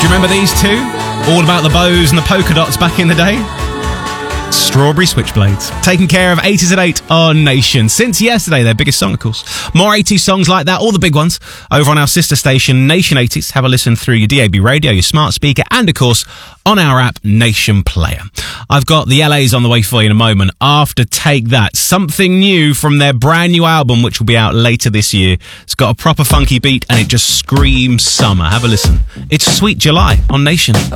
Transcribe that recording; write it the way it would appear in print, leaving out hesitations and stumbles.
you remember these two? All about the bows and the polka dots back in the day? Strawberry Switchblades. Taking care of 80s at 8 on Nation. Since yesterday, their biggest song, of course. More 80s songs like that, all the big ones, over on our sister station, Nation 80s. Have a listen through your DAB radio, your smart speaker, and, of course, on our app, Nation Player. I've got the LAs on the way for you in a moment. After Take That, something new from their brand new album, which will be out later this year. It's got a proper funky beat, and it just screams summer. Have a listen. It's Sweet July on Nation.